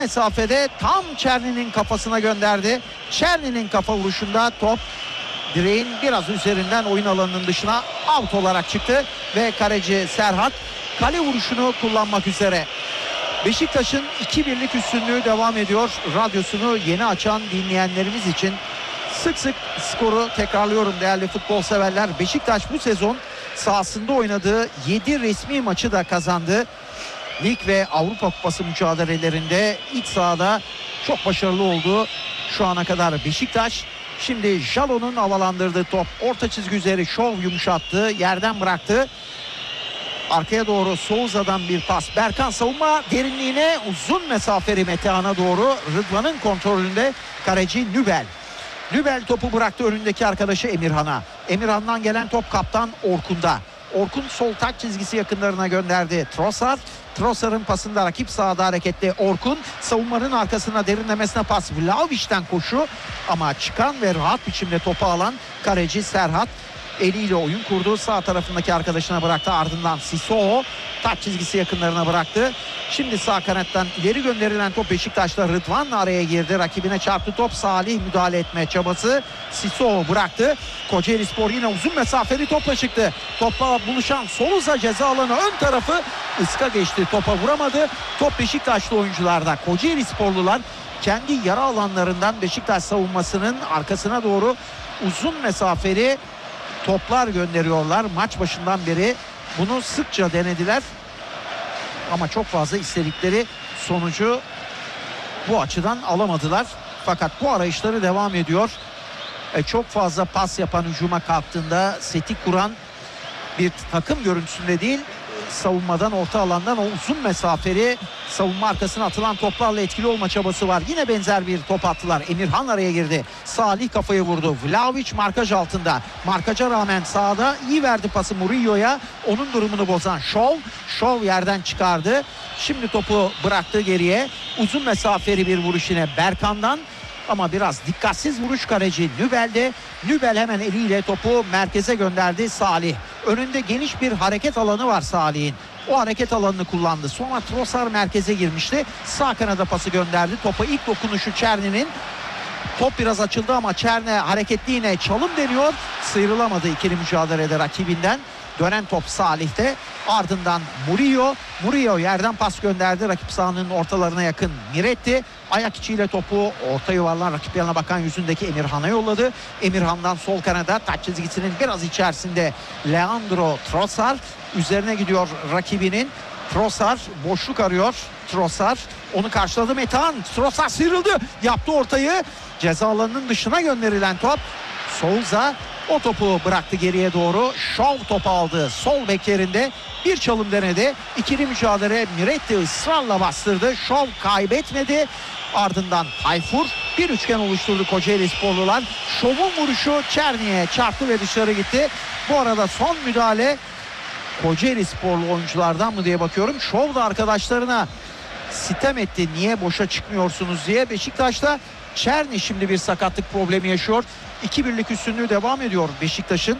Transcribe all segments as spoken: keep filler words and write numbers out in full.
mesafede tam Çerni'nin kafasına gönderdi. Çerni'nin kafa vuruşunda top direğin biraz üzerinden oyun alanının dışına out olarak çıktı ve kaleci Serhat kale vuruşunu kullanmak üzere. Beşiktaş'ın iki birlik üstünlüğü devam ediyor. Radyosunu yeni açan dinleyenlerimiz için sık sık skoru tekrarlıyorum değerli futbol severler. Beşiktaş bu sezon sahasında oynadığı yedi resmi maçı da kazandı. Lig ve Avrupa Kupası mücadelelerinde iç sahada çok başarılı oldu şu ana kadar Beşiktaş. Şimdi Jalon'un havalandırdığı top orta çizgi üzeri şov yumuşattı, yerden bıraktı. Arkaya doğru Souza'dan bir pas. Berkan savunma derinliğine uzun mesafeli Metehan'a doğru. Rıdvan'ın kontrolünde kaleci Nübel. Nübel topu bıraktı önündeki arkadaşı Emirhan'a. Emirhan'dan gelen top kaptan Orkun'da. Orkun sol taç çizgisi yakınlarına gönderdi. Trossard. Trossard'ın pasında rakip sahada hareketli Orkun. Savunmanın arkasına derinlemesine pas. Vlahovic'den koşu ama çıkan ve rahat biçimde topu alan kaleci Serhat eliyle oyun kurdu. Sağ tarafındaki arkadaşına bıraktı. Ardından Sissoko taç çizgisi yakınlarına bıraktı. Şimdi sağ kanattan ileri gönderilen top Beşiktaş'ta Rıdvan araya girdi. Rakibine çarptı top. Salih müdahale etme çabası. Sissoko bıraktı. Kocaelispor yine uzun mesafeli topla çıktı. Topla buluşan Souza ceza alanı ön tarafı ıska geçti. Topa vuramadı. Top Beşiktaşlı oyuncularda. Kocaelisporlular kendi yara alanlarından Beşiktaş savunmasının arkasına doğru uzun mesafeli toplar gönderiyorlar. Maç başından beri bunu sıkça denediler. Ama çok fazla istedikleri sonucu bu açıdan alamadılar. Fakat bu arayışları devam ediyor. E, çok fazla pas yapan, hücuma kalktığında seti kuran bir takım görüntüsünde değil, savunmadan, orta alandan o uzun mesafeli savunma arkasına atılan toplarla etkili olma çabası var. Yine benzer bir top attılar. Emirhan araya girdi. Salih kafayı vurdu. Vlahovic markaj altında. Markaja rağmen sahada iyi verdi pası Murillo'ya. Onun durumunu bozan Şov. Şov yerden çıkardı. Şimdi topu bıraktı geriye. Uzun mesafeli bir vuruş yine Berkan'dan. Ama biraz dikkatsiz vuruş kaleci Nübel'de. Nübel hemen eliyle topu merkeze gönderdi Salih. Önünde geniş bir hareket alanı var Salih'in. O hareket alanını kullandı. Sonra Trossard merkeze girmişti. Sağ kanada pası gönderdi. Topa ilk dokunuşu Çerni'nin. Top biraz açıldı ama Çerni hareketli yine çalım deniyor. Sıyrılamadı ikili mücadelede rakibinden. Dönen top Salih'te. Ardından Murillo. Murillo yerden pas gönderdi. Rakip sahanın ortalarına yakın Miretti. Ayak içiyle topu orta yuvarlan rakip yanına bakan yüzündeki Emirhan'a yolladı. Emirhan'dan sol kanada taç çizgisinin biraz içerisinde Leandro Trossard. Üzerine gidiyor rakibinin. Trossard boşluk arıyor. Trossard onu karşıladı Metehan. Trossard sıyrıldı. Yaptı ortayı. Ceza alanının dışına gönderilen top. Souza o topu bıraktı geriye doğru. Şov topu aldı. Sol beklerinde bir çalım denedi. İkili mücadele Miretti ısrarla bastırdı. Şov kaybetmedi. Ardından Tayfur bir üçgen oluşturdu Kocaelisporlular. Şov'un vuruşu Çerni'ye çarptı ve dışarı gitti. Bu arada son müdahale Kocaelisporlu oyunculardan mı diye bakıyorum. Şov da arkadaşlarına sitem etti. Niye boşa çıkmıyorsunuz diye. Beşiktaş'ta Çerni şimdi bir sakatlık problemi yaşıyor. iki birlik üstünlüğü devam ediyor Beşiktaş'ın.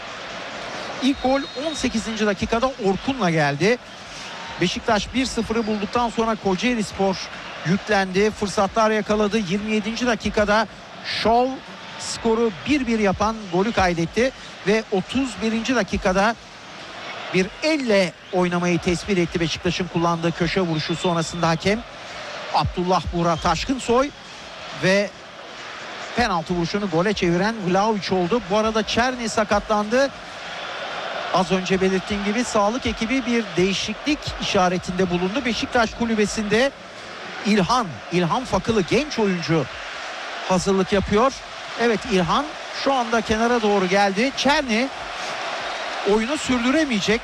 İlk gol on sekizinci dakikada Orkun'la geldi. Beşiktaş bir sıfırı bulduktan sonra Kocaelispor yüklendi. Fırsatlar yakaladı. yirmi yedinci dakikada Şov skoru bir bir yapan golü kaydetti. Ve otuz birinci dakikada bir elle oynamayı tespit etti Beşiktaş'ın kullandığı köşe vuruşu sonrasında hakem. Abdullah Burak Taşkınsoy ve penaltı vuruşunu gole çeviren Vlahovic oldu. Bu arada Çerni sakatlandı. Az önce belirttiğim gibi sağlık ekibi bir değişiklik işaretinde bulundu. Beşiktaş kulübesinde İlhan, İlhan Fakılı genç oyuncu hazırlık yapıyor. Evet, İlhan şu anda kenara doğru geldi. Çerni oyunu sürdüremeyecek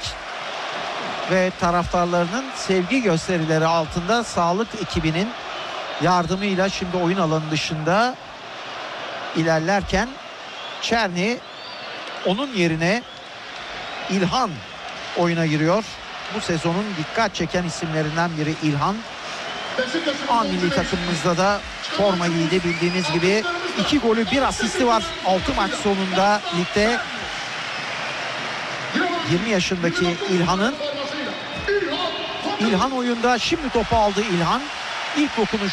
ve taraftarlarının sevgi gösterileri altında sağlık ekibinin yardımıyla şimdi oyun alanı dışında ilerlerken Çerni onun yerine İlhan oyuna giriyor. Bu sezonun dikkat çeken isimlerinden biri İlhan. A milli takımımızda da forma giydi bildiğiniz gibi. iki golü bir asisti var altı maç sonunda ligde. yirmi yaşındaki İlhan'ın. İlhan oyunda şimdi topu aldı İlhan. ilk dokunuş